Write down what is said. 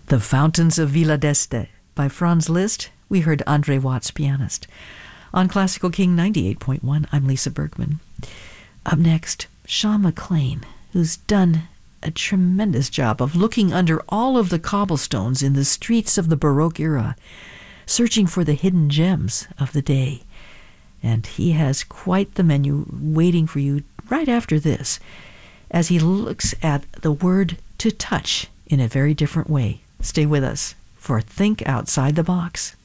The Fountains of Villa d'Este by Franz Liszt. We heard Andre Watts, pianist. On Classical King 98.1, I'm Lisa Bergman. Up next, Sean McLean, who's done a tremendous job of looking under all of the cobblestones in the streets of the Baroque era, searching for the hidden gems of the day. And he has quite the menu waiting for you right after this, as he looks at the word to touch in a very different way. Stay with us for Think Outside the Box.